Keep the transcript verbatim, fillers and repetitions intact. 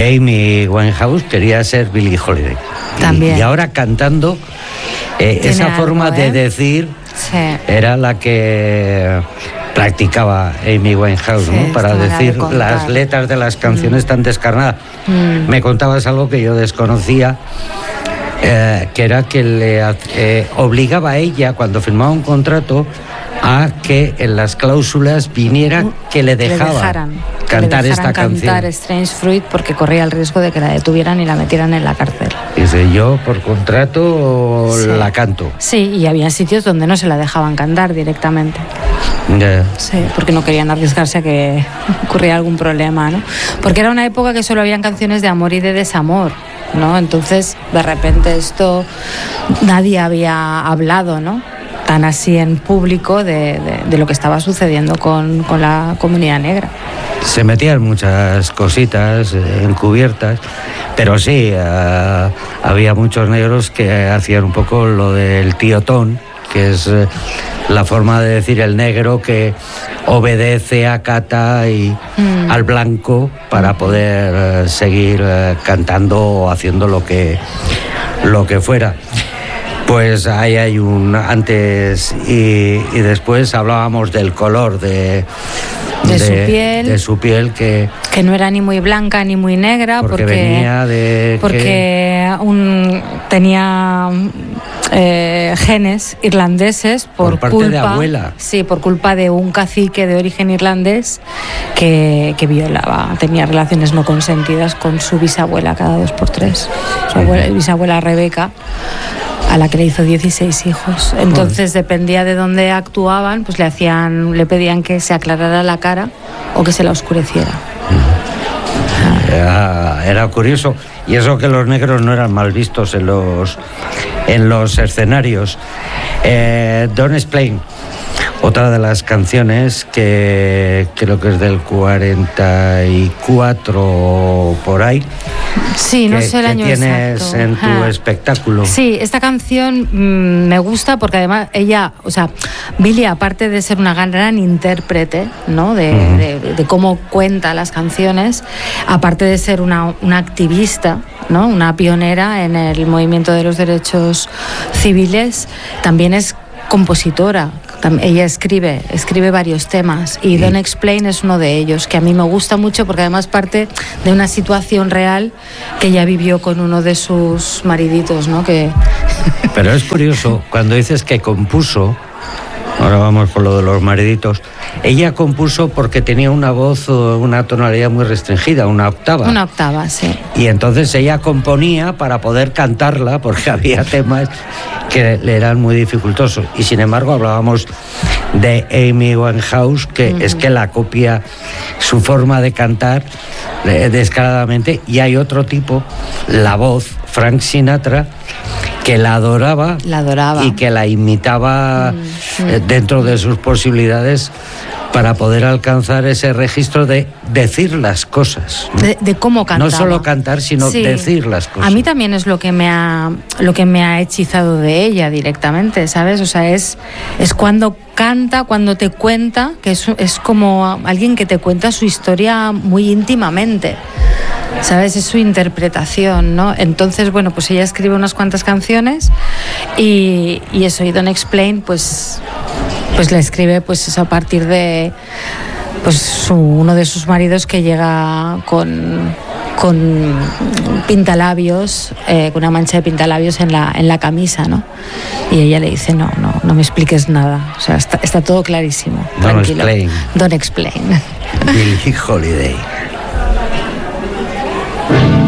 Amy Winehouse quería ser Billie Holiday. También. Y, y ahora cantando, eh, esa algo, forma ¿eh? de decir sí. era la que practicaba Amy Winehouse, sí, ¿no? Para decir de las letras de las canciones mm. tan descarnadas. Mm. Me contabas algo que yo desconocía, eh, que era que le eh, obligaba a ella, cuando firmaba un contrato, a que en las cláusulas viniera que le dejaba le dejaran, cantar que le dejaran esta canción. Cantar Strange Fruit, porque corría el riesgo de que la detuvieran y la metieran en la cárcel. Dice, yo por contrato sí. la canto. Sí, y había sitios donde no se la dejaban cantar directamente. Yeah. Sí, porque no querían arriesgarse a que ocurriera algún problema, ¿no? Porque era una época que solo habían canciones de amor y de desamor, ¿no? Entonces, de repente esto nadie había hablado, ¿no? Tan así en público de, de, de lo que estaba sucediendo con, con la comunidad negra. Se metían muchas cositas eh, encubiertas, pero sí, uh, había muchos negros que hacían un poco lo del tío Tom, que es eh, la forma de decir el negro que obedece, acata y mm. al blanco para poder eh, seguir eh, cantando o haciendo lo que, lo que fuera. Pues ahí hay un antes y, y después. Hablábamos del color de, de, de su piel, de su piel que, que no era ni muy blanca ni muy negra, porque, porque venía de porque que... un, tenía eh, genes irlandeses por, por parte culpa de abuela. Sí, por culpa de un cacique de origen irlandés que, que violaba, tenía relaciones no consentidas con su bisabuela cada dos por tres, su abuela, bisabuela Rebeca, a la que le hizo dieciséis hijos. Entonces dependía de dónde actuaban, pues le hacían, le pedían que se aclarara la cara o que se la oscureciera. Era, era curioso, y eso que los negros no eran mal vistos en los en los escenarios. eh, Don't Explain, otra de las canciones que creo que es del cuarenta y cuatro por ahí. Sí, no que, sé el que año tienes exacto. en tu ah. espectáculo. Sí, esta canción mmm, me gusta porque además ella, o sea, Billie, aparte de ser una gran intérprete, ¿no? De, uh-huh. de, de cómo cuenta las canciones, aparte de ser una, una activista, ¿no? Una pionera en el movimiento de los derechos civiles, también es compositora. Ella escribe, escribe varios temas y sí. Don't Explain es uno de ellos, que a mí me gusta mucho porque además parte de una situación real que ella vivió con uno de sus mariditos, ¿no? Que... Pero es curioso, cuando dices que compuso, ahora vamos por lo de los mariditos, ella compuso porque tenía una voz, una tonalidad muy restringida, una octava. Una octava, sí. Y entonces ella componía para poder cantarla, porque había temas que le eran muy dificultosos. Y sin embargo hablábamos de Amy Winehouse, que uh-huh. es que la copia su forma de cantar eh, descaradamente. Y hay otro tipo, la voz, Frank Sinatra, que la adoraba, la adoraba y que la imitaba mm, eh, dentro de sus posibilidades para poder alcanzar ese registro de decir las cosas, ¿no? de, de cómo cantaba. No solo cantar, sino sí. decir las cosas. A mí también es lo que me ha lo que me ha hechizado de ella directamente, ¿sabes? O sea, es es cuando canta, cuando te cuenta, que es, es como alguien que te cuenta su historia muy íntimamente, ¿sabes? Es su interpretación, ¿no? Entonces, bueno, pues ella escribe unas cuantas canciones y, y eso, y Don't Explain, pues, pues la escribe pues eso a partir de pues su, uno de sus maridos que llega con, con pintalabios, eh, con una mancha de pintalabios en la, en la camisa, ¿no? Y ella le dice, no, no, no me expliques nada, o sea, está, está todo clarísimo. Don't tranquilo. Explain. Don't Explain. Billie Holiday.